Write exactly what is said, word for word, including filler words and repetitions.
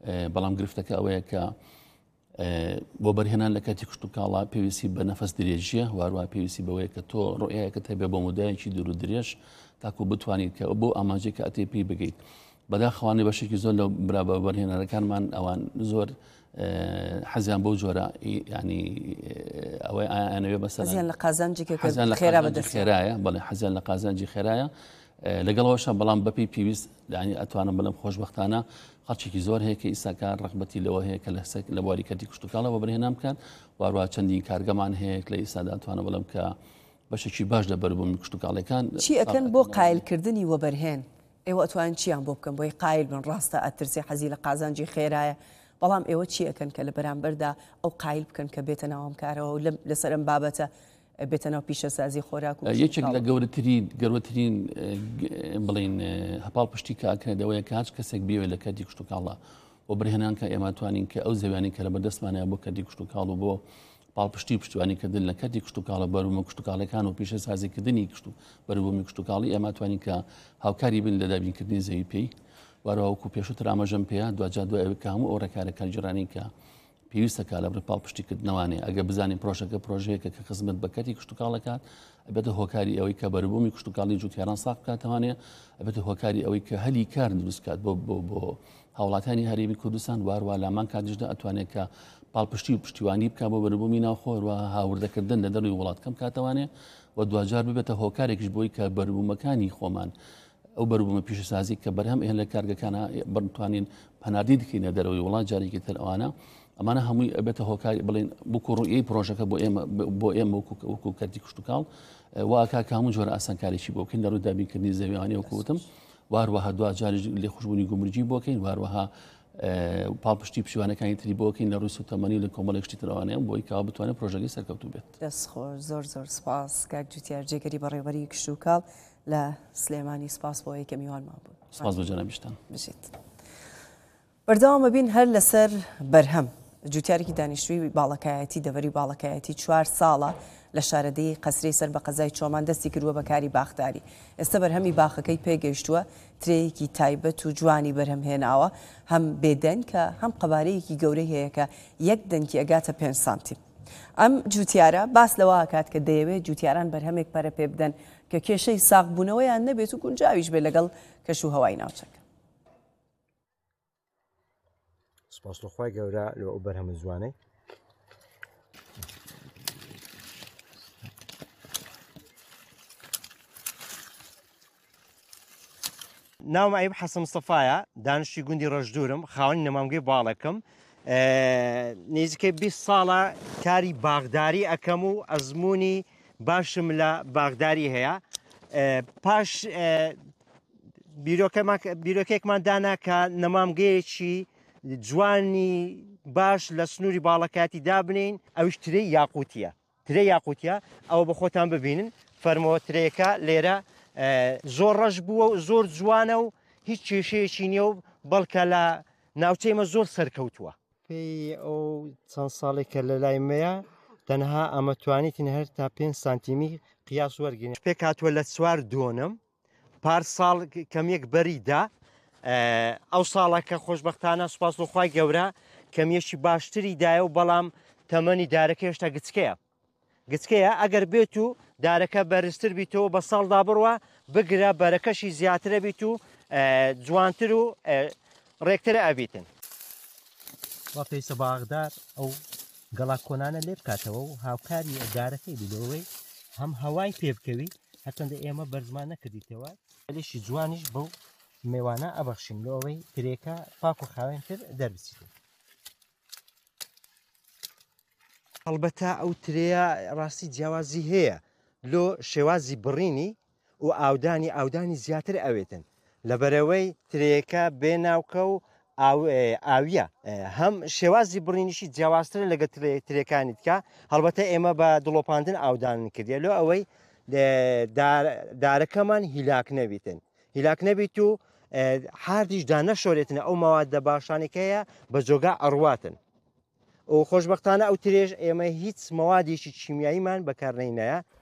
بەڵام گرفتەکە ئەوەیە کە بۆ بەرهێنان لە کاتی کشت و کاڵا پێویستی بە نەفەس درێژیە، وارووا پێویستی بەوەیە کە تۆ ڕۆیەکە هەبێ بۆ مودایەکی دوور و درێژ تاکو بتوانیت کە بۆ ئاماژەی کە ئەتێ پێی بگەیت. بەداخەوانێ بەشێکی زۆر لەو برا بە بەرهێنەرەکانمان ئەوان زۆر حەزیان بۆ جۆرە ینی ئەوەی ئاەوێ بەسەر لە قازانجێکی خێرا بەدەست خێرایە بەڵێ حەزیان لە قازانجی خێرایە لەگەڵەوەشە بەڵام بەپی پێویست ینی ئەتوانم بڵم خۆشبەختانە خەڵکێکی زۆر هەیە کە ئیساکار ڕغبەتی لەوە هەیە کە لە بواری کەتی کشت و کاڵەوە بەرهێنان بکات، وارووا چەندین کارگەمان هەیە لە ئیسادا ئەتوانە بڵم کە بەشێکی باش لە بەربوومی کشت و کاڵەکان چی ئەکەن بۆ قایلکردنی وەبەرهێن؟ ئێوە ئەتوان چیان بۆ بکەن بۆی قایل بن ڕاستە ئەترسی حەزی لە قازانجی خێرایە، بەڵام ئێوە چی ئەکەن کە لە بەرامبەردا ئەو قایل بکەن کە بێتە ناوام کارەوە و لەسەر ئەم بابەتە بێتە ناو پیشەسازی خۆراک و یەکێک لە گەورەترین گەورەترین بڵین هەپاڵ پشتی کاکرێت ئەوەیە کە هەر کەسێک بێوێ لە کاتی کشت و کاڵە بۆ بەرهێنان کە ئێمە توانین کە ئەو زەویانی کە لە بەردەستمانەیە بۆ کاتی کشت و کاڵ و بۆ پاڵپشتی پشتیوانیکردن لە کاتی کشت و کاڵە بەروبوومە کشت و کاڵەکان و پیشەسازیکردنی کشت و بەروبوومی کشت و کاڵی ئێمە توانین کە هاوکاری بن لە دابینکردنی زەوی پێی وەروەکو پێشتر ئاماژەم پێەیە دوجا دوای ئەوەی کە هەموو ئەو ڕێکارەکان جیرانی کە پێویستەکە لە بڕ پاڵپشتیکردنەوانێ ئەگە بزانین پرۆژەکە پرۆژەیەکە کە خزمەت بە کاتی کشت و کاڵەکات ئەبێتە هۆکاری ئەوەی کە بەروبوومی کشت و کاڵی جوتیاران ساغ بکاتەوانێ ئەبێتە هۆکاری ئەوەی کە هەلی کار دروستکات بۆ بۆ بۆ هاوڵاتانی هەرێمی کوردستان وارووا لامان کاتیشدا ئەتوانێت کە پاڵپشتی و پشتیوانی بکە بۆ بەروبوومی ناوخۆوە هاوردەکردن لە دەروی وڵات کەم کاتەوانێ و دوجار ببێتە هۆکارێکش بۆی کە بەروبوومەکانی خۆمان ئەو بەروبوومە پیشەسازی کە بەرهەم ئێن لە کارگەکانە بتوانین پەناردی دکەینە دەرەوەی وڵات جارێکی تر ئەوانە ئەمانە هەمووی ئەبێتە هۆکاری بڵین بکو ڕوئیی پرۆژەکە بۆ ئێمە بۆ ئێمە وەکو کاتی کشت و کاڵ واکا کە هەموو جۆرە ئاسانکاریی بۆکەین دەڕوو دابینکردنی زەویانی وەکوتم واروەها دو جاری لێ خوشبوونی گومرجی بۆکەین واروەها پاڵپشتی پشتیوانەکانی تری بۆکەین لە ڕووی سوتەمەنی لە کۆمەڵێکشتی ترەوانەیە بۆی کاوا بتوانێت پرۆژەکەی سەرکەوتوو بێت. دەستخۆش زۆر زۆر سپاس کاک جوتیار جێگەری بەڕێوەبەری کشت و کاڵ لە سلێمانی سپاس بۆ ئەوەی کە میوانمان بوون. سپاس بۆ جەنابیشتان بژیت. بەردەوام ببین هەر لەسەر بەرهەم جوتیارێکی دانیشتووی باڵەکایەتی دەڤەری باڵەکایەتی چوار ساڵە لە شارەدەی قەسرەی سەر بە قەزای چۆمان دەستی کردووە بەکاری باخداری. ئێستا بەرهەمی باخەکەی پێگەیشتووە ترەیەکی تایبەت و جوانی بەرهەمهێناوە هەم بێدەنگ کە هەم قەبارەیەکی گەورەی هەیە کە یەک دەنگی ئەگاتە پێنج سانتیم. ئەم جوتیارە باس لەوە کات کە دەیەوێت جوتیاران بەرهەمێک پەرە پێ بدەن کە کێشەی ساغ بوونەوەیان نەبێت و گونجاویش بێ لەگەڵ کەش و هەوای ناوچەکە. سپاسخوای گەورە لە ئەو بەرهەمە جوانەی ناوم عیب حەسەن مستەفایە دانیشتووی گوندی ڕەشدورم خاوەنی نەمامگەی باڵەکەم نزیکەی بیست ساڵە کاری باغداری ئەەکەم و ئەزمموی باشم لە باغداری هەیە پاش بیرۆکێکمان دانا کە نەمامگەیەکی جوانی باش لە سنووری باڵەکاتی دابنین ئەوش ترەی یاقوتیە ترەی یاقوتیە ئەوە بە خۆتان ببینن فەرمەوە ترەیەەکە لێرە زۆر ڕەش بووە و زۆر جوانە و هیچ کێشەیەکی نییە و بەڵکە لە ناوچەیمە زۆر سەرکەوتووە پێی ئەو چەند ساڵێکە لە لایمەیە تەنها ئەمەتوانیتن هەر تا پێنج سانتیمی قیاس وەرگین پێک هاتووە لە چوار دۆنم پار ساڵ کەمێک بەریدا ئەو ساڵەکە خۆشببختانە سوپاسڵخوای گەورە کەمیەشی باشتری دایە و بەڵام تەمەنی دارەکە هێشتا گچکەیە گچکەیە ئەگەر بێت و دارەکە بەرزتر بیتەوە بە ساڵدا بڕوە بگرە بەرەکەشی زیاترە بیت و جوانتر و ڕێکترە ئەبیتن وا پێیسە باغدار ئەو گەڵا کۆنانە لێ بکاتەوە و هاوکاری دارەکەی بدەوەی هەم هەوای پێ بکەوی هەچەندە ئێمە بەرزمان نەکردیتەوە لێشی جوانیش بەو میوانە ئەبەخشین لەوەی ترێکە پاک و خاوێنتر دەربچیت. هەڵبەتە ئەو ترەیە ڕاستی جیاوازی هەیە لۆ شێوازی بڕینی و ئاودانی ئاودانی زیاتر ئەوێتن لەبەرەوەی ترەیەکە بێناوکە و ئاویە هەم شێوازی بڕینیشی جیاوازتر لەگە ترەکانی دیکە هەڵبەتە ئێمە بە دڵۆپاندن ئاودان کردێ لۆ ئەوەی دارەکەمان هیلاک نەبیتن هیلاک نەبیت و حاردیشدا نەشۆرێتنە ئەو مەوادە باشانێکەیە بە جۆگا ئەڕواتن و خۆشببختانە ئەو ترێژ ئێمە هیچ مەوادێکی چیمیاییمان بەکارنەینایە